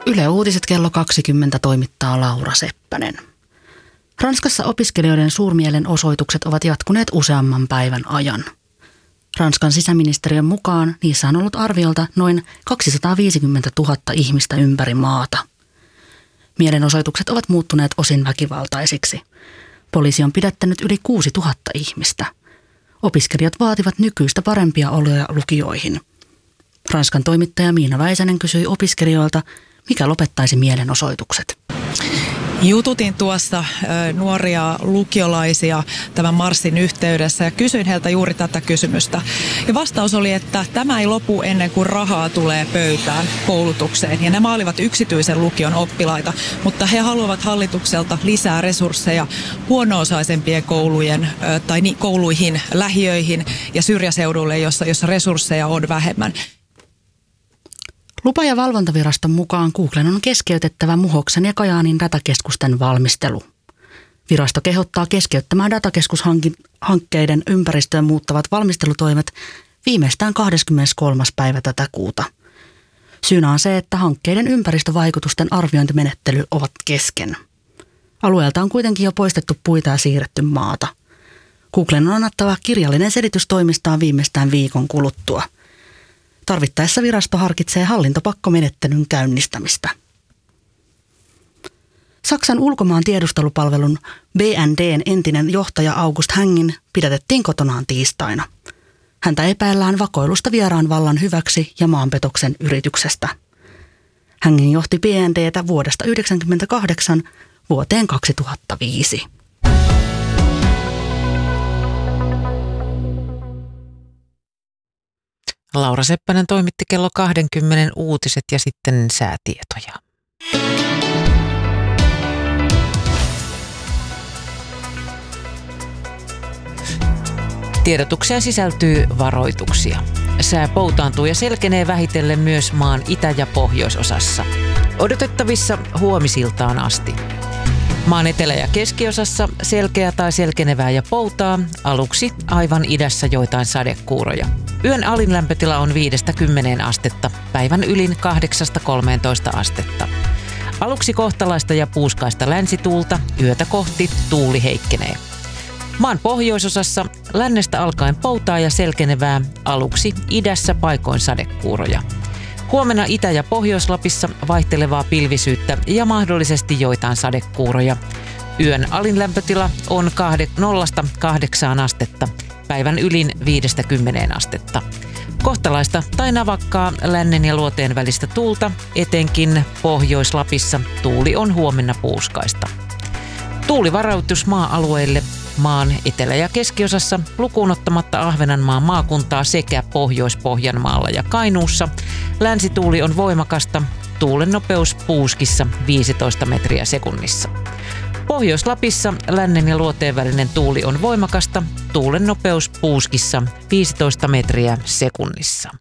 Yle Uutiset kello 20 toimittaa Laura Seppänen. Ranskassa opiskelijoiden suurmielenosoitukset ovat jatkuneet useamman päivän ajan. Ranskan sisäministeriön mukaan niissä on ollut arviolta noin 250 000 ihmistä ympäri maata. Mielenosoitukset ovat muuttuneet osin väkivaltaisiksi. Poliisi on pidättänyt yli 6 000 ihmistä. Opiskelijat vaativat nykyistä parempia oloja lukioihin. Ranskan toimittaja Miina Väisänen kysyi opiskelijoilta, mikä lopettaisi mielenosoitukset. Jututin tuossa nuoria lukiolaisia tämän marssin yhteydessä ja kysyin heiltä juuri tätä kysymystä. Ja vastaus oli, että tämä ei lopu ennen kuin rahaa tulee pöytään koulutukseen. Ja nämä olivat yksityisen lukion oppilaita, mutta he haluavat hallitukselta lisää resursseja huono-osaisempien koulujen tai kouluihin, lähiöihin ja syrjäseudulle, jossa resursseja on vähemmän. Lupa- ja valvontaviraston mukaan Googlen on keskeytettävä Muhoksen ja Kajaanin datakeskusten valmistelu. Virasto kehottaa keskeyttämään datakeskushankkeiden ympäristöön muuttavat valmistelutoimet viimeistään 23. päivä tätä kuuta. Syynä on se, että hankkeiden ympäristövaikutusten arviointimenettely ovat kesken. Alueelta on kuitenkin jo poistettu puita ja siirretty maata. Googlen on annettava kirjallinen selitys toimistaan viimeistään viikon kuluttua. Tarvittaessa virasto harkitsee hallintopakkomenettelyn käynnistämistä. Saksan ulkomaan tiedustelupalvelun BND:n entinen johtaja August Hängin pidätettiin kotonaan tiistaina. Häntä epäillään vakoilusta vieraan vallan hyväksi ja maanpetoksen yrityksestä. Hängin johti BND:tä vuodesta 1998 vuoteen 2005. Laura Seppänen toimitti kello 20 uutiset ja sitten säätietoja. Tiedotukseen sisältyy varoituksia. Sää poutaantuu ja selkenee vähitellen myös maan itä- ja pohjoisosassa. Odotettavissa huomisiltaan asti. Maan etelä- ja keskiosassa selkeä tai selkenevää ja poutaa, aluksi aivan idässä joitain sadekuuroja. Yön alin lämpötila on 5-10 astetta, päivän ylin 8-13 astetta. Aluksi kohtalaista ja puuskaista länsituulta, yötä kohti tuuli heikkenee. Maan pohjoisosassa lännestä alkaen poutaa ja selkenevää, aluksi idässä paikoin sadekuuroja. Huomenna Itä- ja Pohjois-Lapissa vaihtelevaa pilvisyyttä ja mahdollisesti joitain sadekuuroja. Yön alin lämpötila on 0-8 astetta, päivän ylin 5-10 astetta. Kohtalaista tai navakkaa lännen ja luoteen välistä tuulta, etenkin Pohjois-Lapissa tuuli on huomenna puuskaista. Tuulivarautus maa-alueille maan etelä- ja keskiosassa lukuun ottamatta Ahvenanmaan maakuntaa sekä Pohjois-Pohjanmaalla ja Kainuussa. Länsituuli on voimakasta, tuulen nopeus puuskissa 15 metriä sekunnissa. Pohjois-Lapissa lännen ja luoteen välinen tuuli on voimakasta, tuulen nopeus puuskissa 15 metriä sekunnissa.